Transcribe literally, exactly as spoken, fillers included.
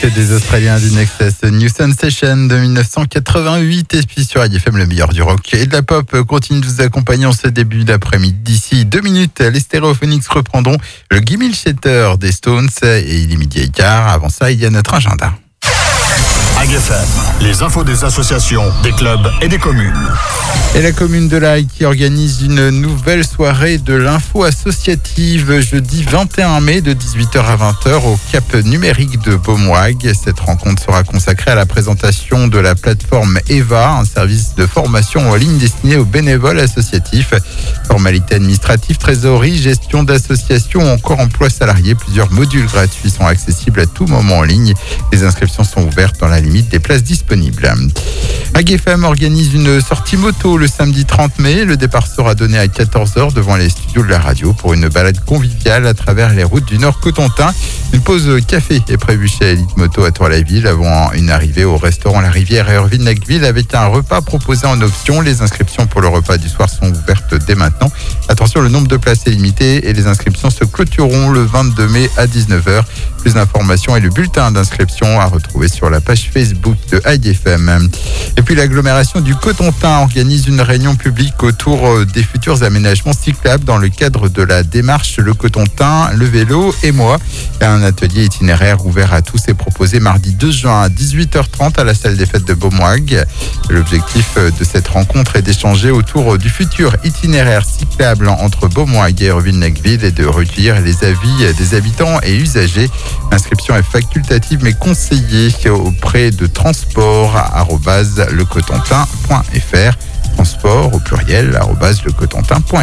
Des Australiens d'Inexcess New Sensation de dix-neuf cent quatre-vingt-huit. Et puis sur I F M, le meilleur du rock et de la pop continue de vous accompagner en ce début d'après-midi. D'ici deux minutes, les Stereophonics reprendront le Gimme Shelter des Stones et il est midi et quart. Avant ça, il y a notre agenda. I F M, les infos des associations, des clubs et des communes. Et la commune de l'Aille qui organise une nouvelle soirée de l'info associative jeudi vingt et un mai de dix-huit heures à vingt heures au Cap numérique de Beaumoig. Cette rencontre sera consacrée à la présentation de la plateforme Eva, un service de formation en ligne destiné aux bénévoles associatifs. Formalités administratives, trésorerie, gestion d'associations ou encore emploi salarié. Plusieurs modules gratuits sont accessibles à tout moment en ligne. Les inscriptions sont ouvertes dans la limite des places disponibles. I F M organise une sortie moto le samedi trente mai. Le départ sera donné à quatorze heures devant les studios de la radio pour une balade conviviale à travers les routes du Nord Cotentin. Une pause café est prévue chez Elite Moto à Tour-la-Ville avant une arrivée au restaurant La Rivière à Urville-Necqueville avec un repas proposé en option. Les inscriptions pour le repas du soir sont ouvertes dès maintenant. Attention, le nombre de places est limité et les inscriptions se clôtureront le vingt-deux mai à dix-neuf heures. Plus d'informations et le bulletin d'inscription à retrouver sur la page Facebook de I F M. Et puis l'agglomération du Cotentin organise une réunion publique autour des futurs aménagements cyclables dans le cadre de la démarche Le Cotentin, le vélo et moi. Un atelier itinéraire ouvert à tous est proposé mardi deux juin à dix-huit heures trente à la salle des fêtes de Beaumoig. L'objectif de cette rencontre est d'échanger autour du futur itinéraire cyclable entre Beaumoig et Urville-Necqueville et de recueillir les avis des habitants et usagers. L'inscription est facultative mais conseillée auprès de transport arobase lecotentin point f r. Transport au pluriel arobase lecotentin point f r.